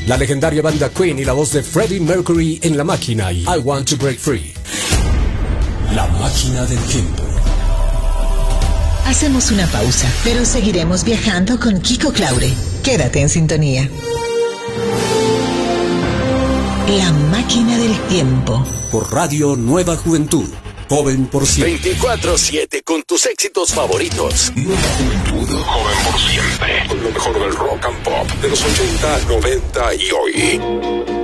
la legendaria banda Queen y la voz de Freddie Mercury en La Máquina y I Want to Break Free. La Máquina del Tiempo. Hacemos una pausa, pero seguiremos viajando con Kiko Claure. Quédate en sintonía. La Máquina del Tiempo. Por Radio Nueva Juventud. Joven por siempre. 24/7 con tus éxitos favoritos. Nueva Juventud. Joven por siempre. Con lo mejor del rock and pop de los 80, 90 y hoy.